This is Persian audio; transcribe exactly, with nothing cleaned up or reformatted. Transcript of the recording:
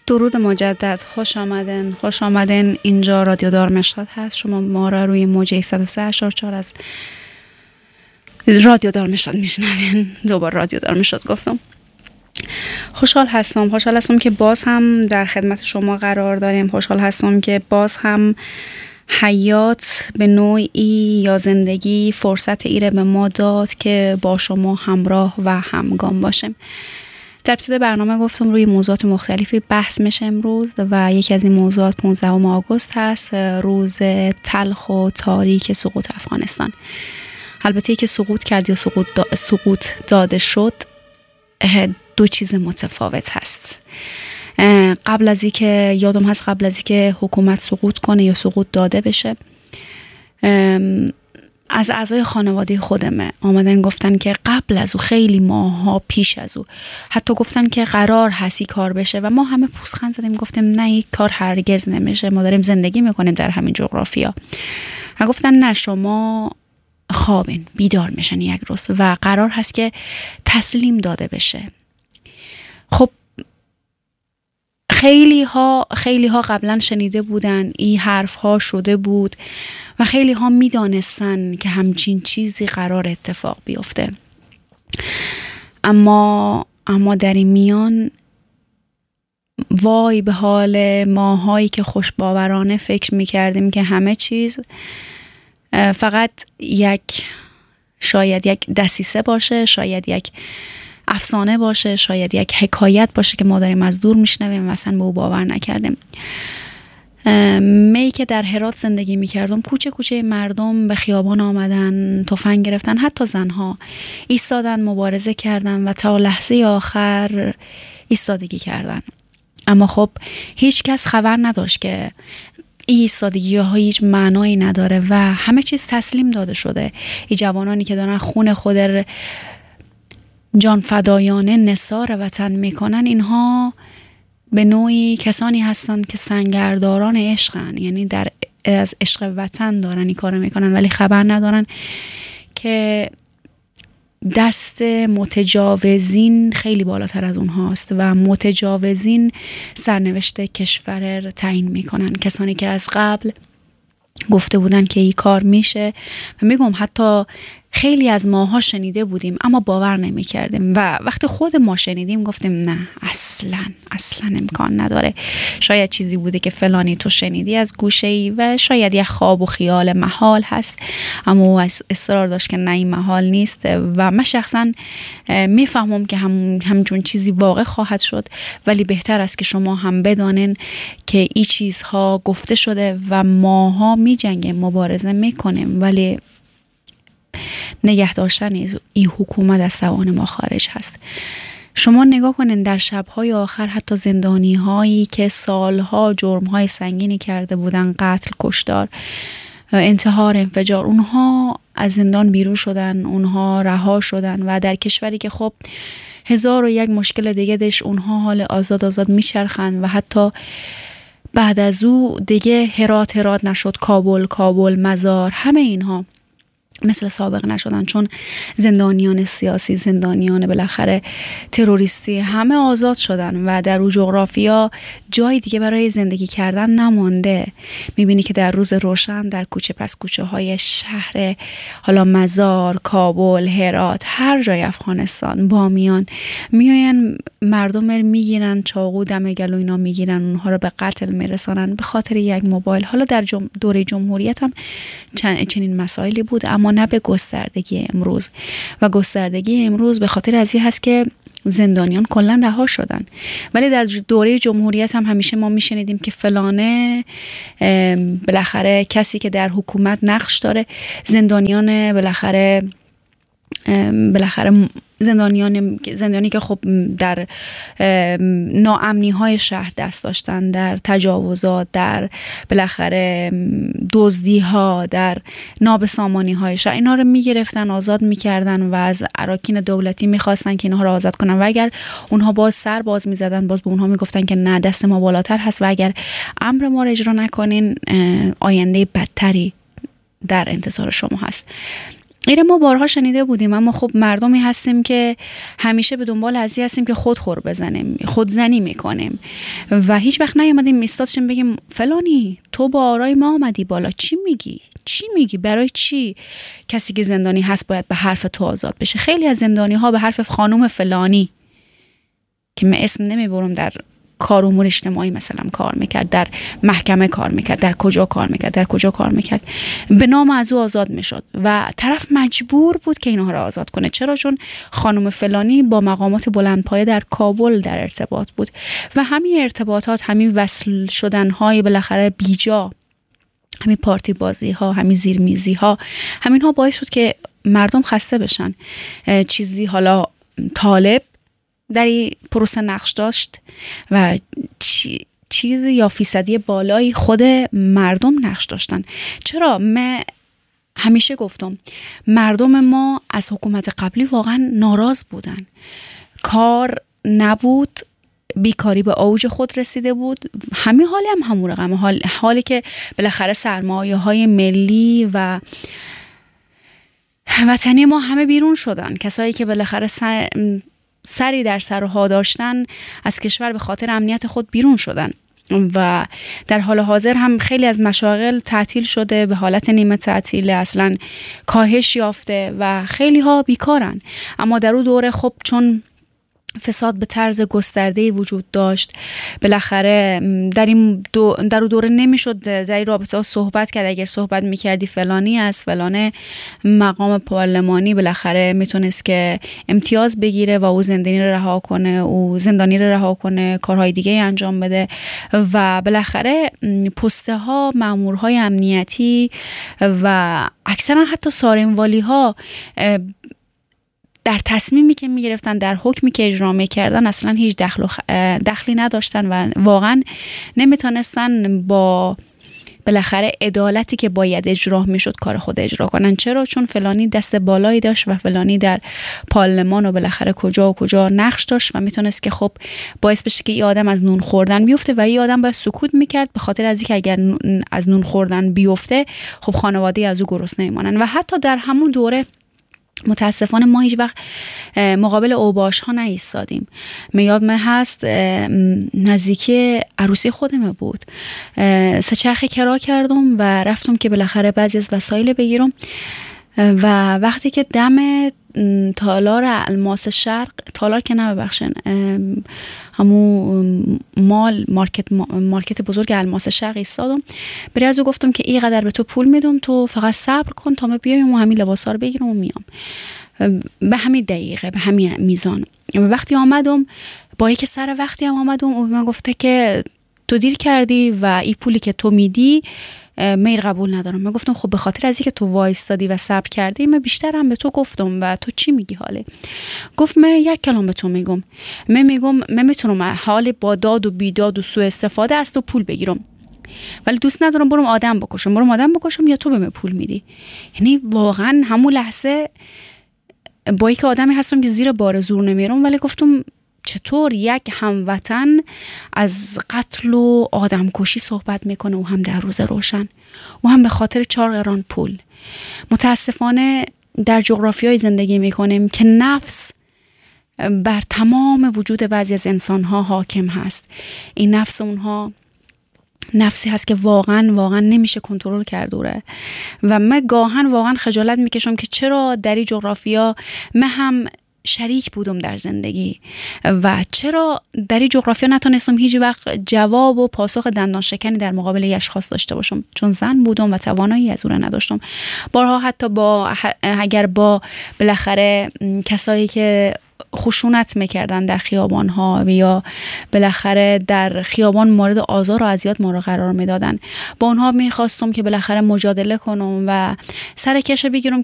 درود مجدد، خوش آمدن خوش آمدن اینجا رادیو دارمشهد هست. شما ما را روی موج صد و سه اشار چهار از رادیو دارمشهد میشنوین. دوباره رادیو دارمشهد گفتم. خوشحال هستم خوشحال هستم که باز هم در خدمت شما قرار داریم. خوشحال هستم که باز هم حیات به نوعی یا زندگی فرصت ایره به ما داد که با شما همراه و همگام باشیم. در ابتدای برنامه گفتم روی موضوعات مختلفی بحث میشه امروز و یکی از این موضوعات پانزدهم آگوست هست، روز تلخ و تاریک سقوط افغانستان. البته که سقوط کرد یا سقوط, دا سقوط داده شد دو چیز متفاوت هست. قبل از این که یادم هست قبل از این که حکومت سقوط کنه یا سقوط داده بشه، از اعضای خانواده خودمه آمدن گفتن که قبل از او خیلی ماها پیش از او حتی گفتن که قرار هستی کار بشه و ما همه پوزخند زدیم گفتیم نه این کار هرگز نمیشه، ما داریم زندگی میکنیم در همین جغرافیا. و گفتن نه شما خوابین، بیدار میشن یک روز و قرار هست که تسلیم داده بشه. خب خیلی ها خیلی ها قبلا شنیده بودن، این حرف ها شده بود و خیلی ها می دانستن که همچین چیزی قرار اتفاق بیفته. اما اما در این میان وای به حال ماهایی که خوشباورانه فکر می کردیم که همه چیز فقط یک شاید یک دسیسه باشه، شاید یک افسانه باشه، شاید یک حکایت باشه که ما داریم از دور میشنویم و اصلا به او باور نکردیم. می که در هرات زندگی میکردم، کوچه کوچه مردم به خیابان آمدن، تفنگ گرفتن، حتی زنها ایستادن، مبارزه کردن و تا لحظه آخر ایستادگی کردن. اما خب هیچ کس خبر نداشت که این ایستادگی ها هیچ معنایی نداره و همه چیز تسلیم داده شده. این جوانانی که دارن خون خود جان فدایانه نثار وطن میکنن، اینها به نوعی کسانی هستند که سنگرداران عشقن، یعنی در از عشق وطن دارن این کارو میکنن ولی خبر ندارن که دست متجاوزین خیلی بالاتر از اونهاست و متجاوزین سرنوشت کشور رو تعیین میکنن. کسانی که از قبل گفته بودن که این کار میشه و میگم حتی خیلی از ماها شنیده بودیم اما باور نمی کردیم و وقتی خود ما شنیدیم گفتیم نه اصلا اصلا امکان نداره. شاید چیزی بوده که فلانی تو شنیدی از گوشه ای و شاید یه خواب و خیال محال هست، اما او اصرار داشت که نه این محال نیست و من شخصا میفهمم که هم همچون چیزی واقع خواهد شد، ولی بهتر است که شما هم بدانین که این چیزها گفته شده و ماها می جنگیم، مبارزه میکنیم، ولی نگه داشتن این حکومت از توان ما خارج هست. شما نگاه کنین در شبهای آخر حتی زندانی هایی که سالها جرم های سنگینی کرده بودن، قتل، کشتار، انتحار، انفجار، اونها از زندان بیرون شدن، اونها رها شدن و در کشوری که خب هزار و یک مشکل دیگه داشت اونها حال آزاد آزاد میچرخن و حتی بعد از او دیگه هرات هرات نشد، کابل کابل، مزار، همه اینها مثل سابق نشدن، چون زندانیان سیاسی، زندانیان بالاخره تروریستی همه آزاد شدن و در اون جغرافیا جای دیگه برای زندگی کردن نمانده. میبینی که در روز روشن در کوچه پس کوچه های شهر، حالا مزار، کابل، هرات، هر جای افغانستان، بامیان، میاین مردم میگیرن، چاقو دم گلو اینا میگیرن، اونها رو به قتل میرسانن به خاطر یک موبایل. حالا در جم... دوره جمهوریت هم چن... چنین مسائلی بود، اما نه به گستردگی امروز و گستردگی امروز به خاطر از این هست که زندانیان کلا رها شدن. ولی در دوره جمهوریت هم همیشه ما میشنیدیم که فلانه بالاخره کسی که در حکومت نقش داره، زندانیان بالاخره بالاخره زندانیان زندانی که خب در ناامنی های شهر دست داشتن، در تجاوزات، در بالاخره دزدی ها، در نابسامانی های شهر، اینا رو میگرفتن، آزاد میکردن و از اراکین دولتی میخواستن که اینها رو آزاد کنن و اگر اونها باز سر باز میزدن باز به اونها میگفتن که نه دست ما بالاتر هست و اگر امر ما رو اجرا نکنین آینده بدتری در انتظار شما هست. ایره ما بارها شنیده بودیم، اما خب مردمی هستیم که همیشه به دنبال ازی هستیم که خود خور بزنیم، خودزنی میکنیم و هیچ وقت نیومدیم میستادشیم بگیم فلانی تو با آرای ما آمدی بالا، چی میگی؟ چی میگی؟ برای چی کسی که زندانی هست باید به حرف تو آزاد بشه؟ خیلی از زندانی ها به حرف خانم فلانی که من اسم نمیبرم در کار امور اجتماعی مثلا کار میکرد، در محکمه کار میکرد، در کجا کار میکرد، در کجا کار میکرد، به نام از او آزاد میشد و طرف مجبور بود که اینها را آزاد کنه. چرا؟ چون خانم فلانی با مقامات بلندپایه در کابل در ارتباط بود و همین ارتباطات، همین وصل شدن های بالاخره بیجا، همین پارتی بازی ها، همین زیرمیزی ها، همین ها باعث شد که مردم خسته بشن. چیزی حالا طالب در این پروسه نقش داشت و چی چیزی یا فیصدی بالایی خود مردم نقش داشتن. چرا؟ من همیشه گفتم مردم ما از حکومت قبلی واقعا ناراض بودن، کار نبود، بیکاری به اوج خود رسیده بود، همین حالی هم همون رقم، حال حالی که بالاخره سرمایه های ملی و وطنی ما همه بیرون شدن. کسایی که بالاخره سر سری در سرها داشتن از کشور به خاطر امنیت خود بیرون شدن و در حال حاضر هم خیلی از مشاغل تعطیل شده، به حالت نیمه تعطیل، اصلا کاهش یافته و خیلی ها بیکارن. اما در اون دوره خب چون فساد به طرز گسترده‌ای وجود داشت، بالاخره در این دو در اون دوره نمیشد در این رابطه ها صحبت کرد. اگر صحبت میکردی فلانی از فلانه مقام پارلمانی بالاخره میتونست که امتیاز بگیره و او زندانی رو رها کنه، او زندانی رو رها کنه، کارهای دیگه انجام بده و بالاخره پسته ها، مامورهای امنیتی و اکثرا حتی سارنوالی ها در تصمیمی که میگرفتن، در حکمی که اجرا میکردن اصلا هیچ دخل دخلی نداشتن و واقعا نمیتونستن با بالاخره عدالتی که باید اجرا میشد کار خود اجرا کنن. چرا؟ چون فلانی دست بالایی داشت و فلانی در پارلمان و بالاخره کجا و کجا نقش داشت و میتونست که خب باعث بشه که این آدم از نون خوردن بیفته و این آدم باید سکوت میکرد به خاطر از اینکه اگر از نون خوردن بیفته خب خانواده از او گرسنه میمونن. و حتی در همون دوره متاسفانه ما هیچ وقت مقابل اوباش ها نایستادیم. من یاد من هست نزدیکی عروسی خودم بود، سه چرخی کرا کردم و رفتم که بالاخره بعضی از وسایل بگیرم و وقتی که دم تالار الماس شرق، تالار که نه ببخشن، همون مال مارکت مارکت بزرگ الماس شرق ایستادم، بری از او گفتم که اینقدر به تو پول میدم، تو فقط صبر کن تا من بیام و همین لباسا رو بگیرم و میام. به همین دقیقه، به همین میزان. و وقتی آمدم با اینکه سر وقتی هم آمدم، او من گفته که تو دیر کردی و این پولی که تو میدی میر قبول ندارم. من گفتم خب به خاطر از اینکه تو وایستادی و صبر کردی من بیشتر هم به تو گفتم و تو چی میگی حاله؟ گفت من یک کلام به تو میگم، من میگم من میتونم حال با داد و بیداد و سوء استفاده از تو پول بگیرم، ولی دوست ندارم برم آدم بکشم، برم آدم بکشم یا تو به من پول میدی. یعنی واقعا همون لحظه با اینکه آدمی هستم که زیر بار زور نمیرم، ولی گفتم چطور یک هموطن از قتل و آدم کشی صحبت میکنه و هم در روز روشن و هم به خاطر چهار قران پول. متاسفانه در جغرافیای زندگی میکنیم که نفس بر تمام وجود بعضی از انسانها حاکم هست. این نفس اونها نفسی هست که واقعا واقعا نمیشه کنترل کرد دوره و من گاهن واقعا خجالت میکشم که چرا در این جغرافیا من هم شریک بودم در زندگی و چرا در این جغرافیا نتونستم هیچ وقت جواب و پاسخ دندان شکنی در مقابل یک اشخاص داشته باشم، چون زن بودم و توانایی از اون نداشتم. بارها حتی با اگر با بالاخره کسایی که خشونت میکردن در خیابان ها و یا بالاخره در خیابان مورد آزار و اذیت ما رو قرار میدادن، با اونها میخواستم که بالاخره مجادله کنم و سر کشه بگیرم